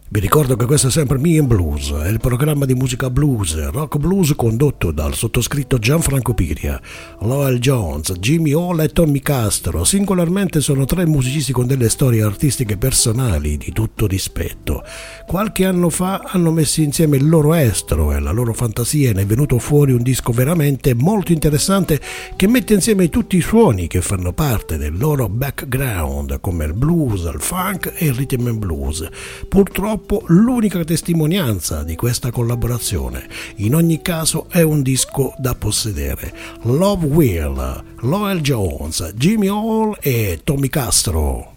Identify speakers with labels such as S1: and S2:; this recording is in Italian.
S1: Vi ricordo che questo è sempre Me and Blues, è il programma di musica blues, rock blues condotto dal sottoscritto Gianfranco Piria, Lowell Jones, Jimmy Hall e Tommy Castro. Singolarmente sono tre musicisti con delle storie artistiche personali di tutto rispetto. Qualche anno fa hanno messo insieme il loro estro e la loro fantasia e ne è venuto fuori un disco veramente molto interessante che mette insieme tutti i suoni che fanno parte del loro background, come il blues, il funk e il rhythm and blues. Purtroppo l'unica testimonianza di questa collaborazione. In ogni caso è un disco da possedere. Love Will, Lowell Jones, Jimmy Hall e Tommy Castro.